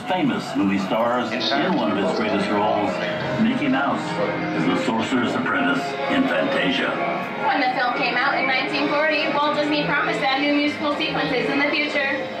famous movie stars in one of its greatest roles, Mickey Mouse as the Sorcerer's Apprentice in Fantasia. When the film came out in 1940, Walt Disney promised to add new musical sequences in the future.